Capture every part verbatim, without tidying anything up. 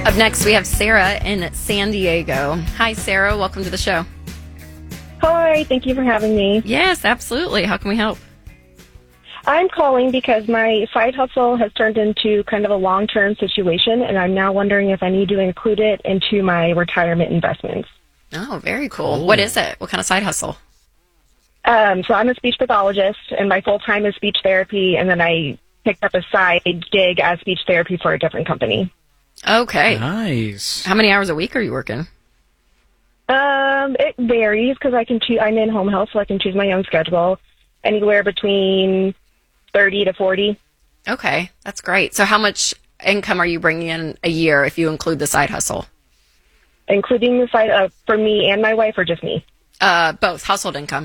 Up next, we have Sarah in San Diego. Hi, Sarah. Welcome to the show. Hi, thank you for having me. Yes, absolutely. How can we help? I'm calling because my side hustle has turned into kind of a long-term situation, and I'm now wondering if I need to include it into my retirement investments. Oh, very cool. Cool. What is it? What kind of side hustle? Um, so I'm a speech pathologist, and my full-time is speech therapy, and then I picked up a side gig as speech therapy for a different company. Okay. Nice. How many hours a week are you working? Um, it varies because I can choose. I'm in home health, so I can choose my own schedule. Anywhere between thirty to forty. Okay, that's great. So how much income are you bringing in a year if you include the side hustle? Including the side of for me and my wife, or just me? Uh, both. Household income.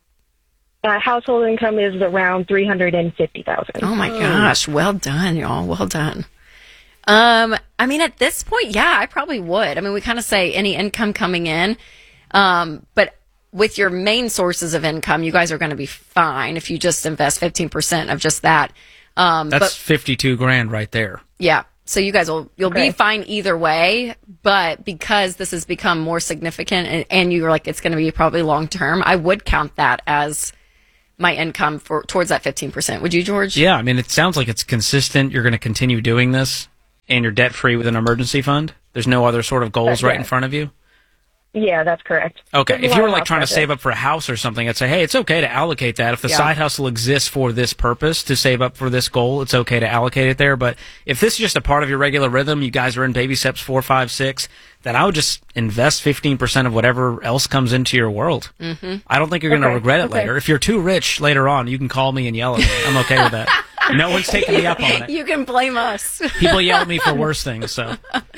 Uh, household income is around three hundred and fifty thousand. Oh my gosh. Well done, y'all. Well done. Um, I mean, at this point, yeah, I probably would. I mean, we kind of say any income coming in, um, but with your main sources of income, you guys are going to be fine if you just invest fifteen percent of just that. Um, That's but, fifty-two grand right there. yeah. So you guys will, you'll Okay. be fine either way, but because this has become more significant and, and you're like, it's going to be probably long term, I would count that as my income for towards that fifteen percent. Would you, George? Yeah, I mean, it sounds like it's consistent. You're going to continue doing this, and you're debt-free with an emergency fund. There's no other sort of goals That's right right. in front of you? Yeah, that's correct. Okay, There's a if lot you were of like trying to house save budget. up for a house or something, I'd say, hey, it's okay to allocate that. If the Yeah. side hustle exists for this purpose, to save up for this goal, it's okay to allocate it there. But if this is just a part of your regular rhythm, you guys are in baby steps four, five, six, then I would just invest fifteen percent of whatever else comes into your world. Mm-hmm. I don't think you're going to Okay, regret it okay. later. If you're too rich later on, you can call me and yell at me. I'm okay with that. No one's taking me up on it. You can blame us. People yell at me for worse things, so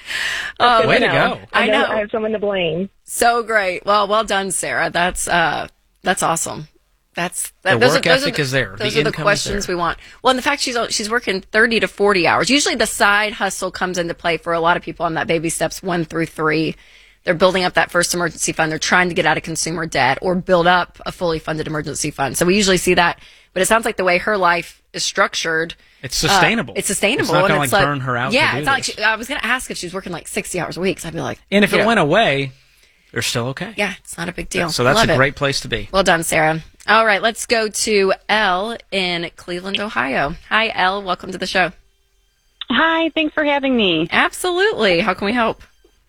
Oh, way to know. go. I know. I have someone to blame. So great. Well, well done, Sarah. That's uh, that's awesome. That's that, The those work are, those ethic are the, is there. Those The are the income is questions there. we want. Well, and the fact she's she's working thirty to forty hours. Usually, the side hustle comes into play for a lot of people on that baby steps one through three. They're building up that first emergency fund. They're trying to get out of consumer debt or build up a fully funded emergency fund. So we usually see that. But it sounds like the way her life is structured, It's sustainable. Uh, it's sustainable. It's not and going to it's like burn her out. Yeah, to do it's not like this. she, I was going to ask if she's working like sixty hours a week. So I'd be like, And if you it know, went away, they're still okay. yeah, it's not a big deal. So that's Love a it. great place to be. Well done, Sarah. All right, let's go to Elle in Cleveland, Ohio. Hi, Elle. Welcome to the show. Hi, thanks for having me. Absolutely. How can we help?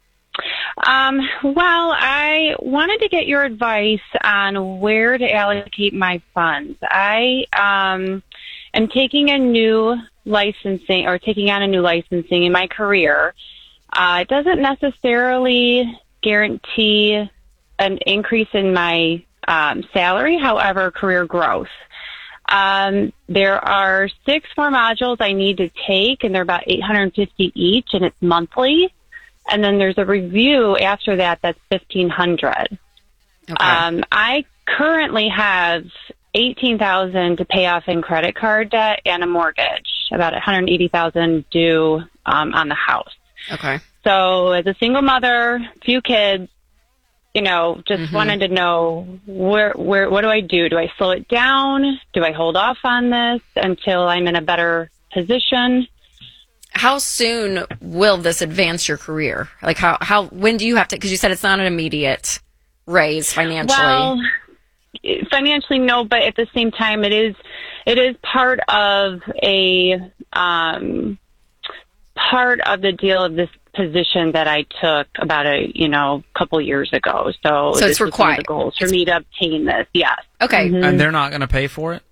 Um, well, I wanted to get your advice on where to allocate my funds. I um, am taking a new licensing or taking on a new licensing in my career. Uh, it doesn't necessarily guarantee an increase in my um, salary, however, career growth. Um, there are six more modules I need to take, and they're about eight hundred fifty each, and it's monthly. And then there's a review after that that's fifteen hundred. Okay. Um, I currently have eighteen thousand to pay off in credit card debt and a mortgage, about one hundred eighty thousand due um, on the house. okay. So as a single mother, few kids, you know, just Mhm. wanted to know where, where, what do I do? Do I slow it down? Do I hold off on this until I'm in a better position? How soon will this advance your career? Like how, how when do you have to, because you said it's not an immediate raise financially. Well, financially, no, but at the same time, it is, it is part of a, um, part of the deal of this position that I took about a, you know, couple years ago. So, So this it's was one of required. the goals for me to obtain this. Yes. Okay. Mhm. And they're not going to pay for it?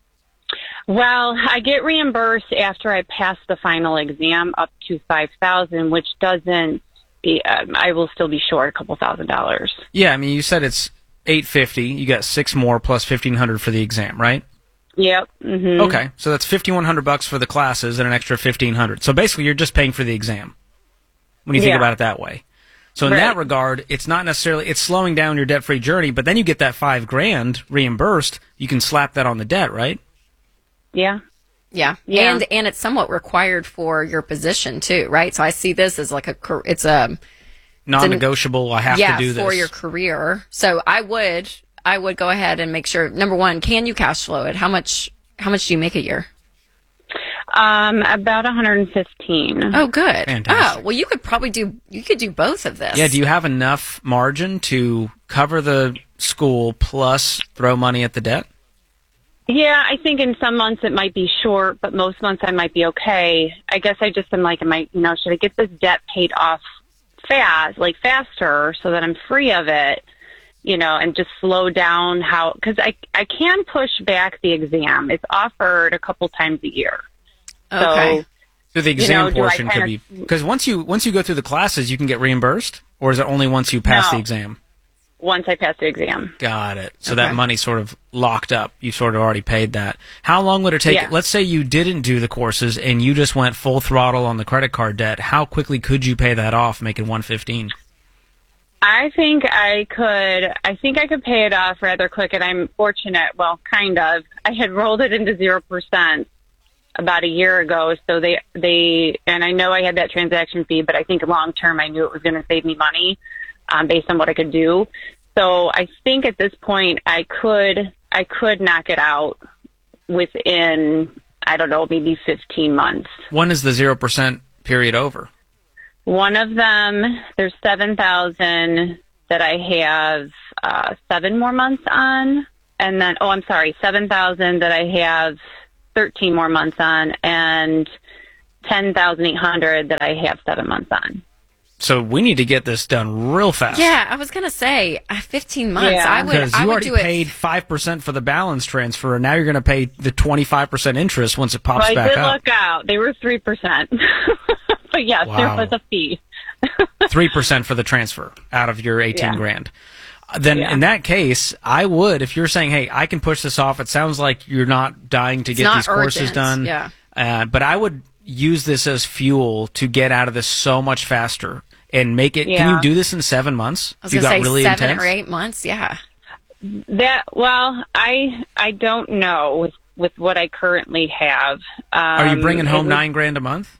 Well, I get reimbursed after I pass the final exam up to five thousand, which doesn't. Be, um, I will still be short a couple thousand dollars. Yeah, I mean, you said it's eight fifty. You got six more plus fifteen hundred for the exam, right? Yep. Mm-hmm. Okay, so that's fifty-one hundred bucks for the classes and an extra fifteen hundred. So basically, you're just paying for the exam when you think Yeah. about it that way. So in Right. that regard, it's not necessarily it's slowing down your debt-free journey, but then you get that five grand reimbursed. You can slap that on the debt, right? Yeah. Yeah. Yeah. And and it's somewhat required for your position too, right? So I see this as like a car- it's a Non-negotiable. I have yeah, to do this for your career. So I would I would go ahead and make sure number one, can you cash flow it? How much how much do you make a year? Um, about one hundred fifteen. Oh, good. Fantastic. Oh, well, you could probably do, you could do both of this. Yeah, do you have enough margin to cover the school plus throw money at the debt? Yeah, I think in some months it might be short, but most months I might be okay. I guess I just am like, am I, you know, should I get this debt paid off fast, like faster, so that I'm free of it, you know, and just slow down how, because I, I can push back the exam. It's offered a couple times a year. Okay. So, So the exam you know, do I portion could kinda- be, because once you once you go through the classes, you can get reimbursed, or is it only once you pass No. the exam? once I pass the exam. Got it. So Okay. that money's sort of locked up. You sort of already paid that. How long would it take? Yeah. Let's say you didn't do the courses and you just went full throttle on the credit card debt. How quickly could you pay that off, making one fifteen? I think I could, I think I could pay it off rather quick, and I'm fortunate, well, kind of. I had rolled it into zero percent about a year ago, so they, they, and I know I had that transaction fee, but I think long term I knew it was going to save me money um, based on what I could do. So I think at this point I could, I could knock it out within, I don't know, maybe fifteen months. When is the zero percent period over? One of them, there's seven thousand that I have uh, seven more months on. And then, oh, I'm sorry, seven thousand that I have thirteen more months on, and ten thousand eight hundred that I have seven months on. So we need to get this done real fast. Yeah, I was gonna say uh, fifteen months. Yeah. I would. Because I you would already do it. paid five percent for the balance transfer, and now you're going to pay the twenty-five percent interest once it pops Well, I back did up. look out. They were three percent. But yes, there Wow. was a fee. Three percent for the transfer out of your eighteen Yeah. grand. Uh, Then Yeah. in that case, I would, if you're saying, "Hey, I can push this off." It sounds like you're not dying to It's get not these courses urgent, done. yeah. Uh, but I would use this as fuel to get out of this so much faster and make it. Can Yeah. you do this in seven months? I was you gonna got say really seven intense? or eight months. Yeah. That well, I I don't know with with what I currently have. Um, Are you bringing it home was- nine grand a month?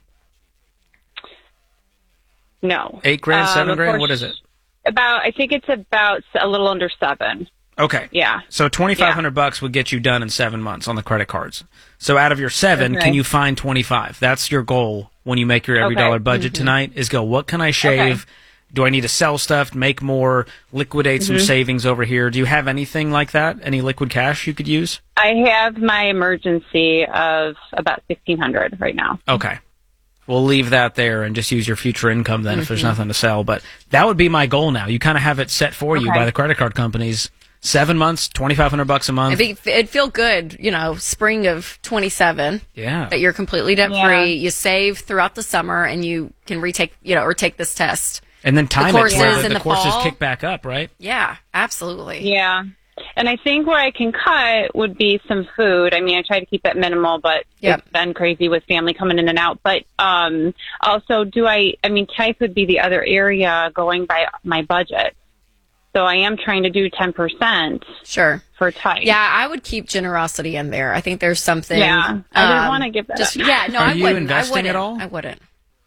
No, Eight grand, Um, seven of grand? course, What is it? About, I think it's about a little under seven. Okay. Yeah. So twenty-five hundred bucks would get you done in seven months on the credit cards. So out of your seven, Okay. can you find twenty-five? That's your goal when you make your every Okay. dollar budget tonight is go, what can I shave? Do I need to sell stuff, make more, liquidate some savings over here? Do you have anything like that? Any liquid cash you could use? I have my emergency of about sixteen hundred right now. Okay. We'll leave that there and just use your future income then if there's nothing to sell. But that would be my goal now. You kind of have it set for you Okay. by the credit card companies. Seven months, twenty-five hundred bucks a month. It'd, be, it'd feel good, you know, spring of twenty-seven. Yeah. That you're completely debt Yeah. free. You save throughout the summer, and you can retake, you know, or take this test. And then time courses it where the, in the the courses fall. kick back up, right? Yeah, absolutely. Yeah. And I think where I can cut would be some food. I mean, I try to keep it minimal, but Yep. it's been crazy with family coming in and out. But um, also, do I, I mean, type would be the other area going by my budget. So I am trying to do ten percent Sure. for type. Yeah, I would keep generosity in there. I think there's something. Yeah, I didn't um, wanna give that just, up. Yeah, no, Are I you wouldn't. investing I wouldn't. at all? I wouldn't.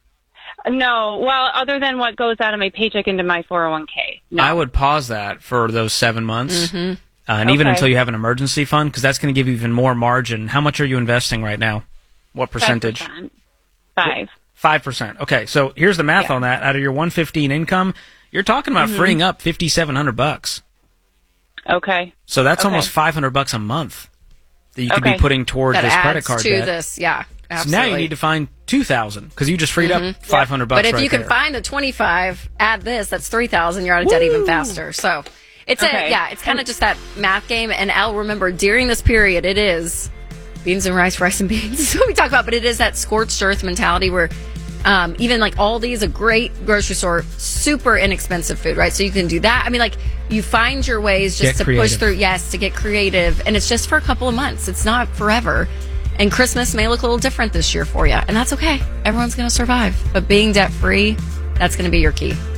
No, well, other than what goes out of my paycheck into my four oh one k. No. I would pause that for those seven months. Uh, and even Okay. until you have an emergency fund, because that's going to give you even more margin. How much are you investing right now? What percentage? five percent. Five. five percent. Okay, so here's the math Yeah. on that. Out of your one fifteen income, you're talking about freeing up fifty-seven hundred bucks. Okay. So that's Okay. almost five hundred bucks a month that you could Okay. be putting towards That this adds credit card to debt. this. Yeah, So absolutely. now you need to find two thousand because you just freed up five hundred bucks But if right you can there. find the twenty-five, add this, that's three thousand, you're out of debt even faster. So it's a, Okay. yeah, it's kind of just that math game. And Al, remember, during this period, it is beans and rice, rice and beans. That's what we talk about. But it is that scorched earth mentality where um, even like Aldi's a great grocery store, super inexpensive food, right? So you can do that. I mean, like you find your ways just Get to creative. push through, yes, to get creative. And it's just for a couple of months. It's not forever. And Christmas may look a little different this year for you. And that's okay. Everyone's going to survive. But being debt free, that's going to be your key.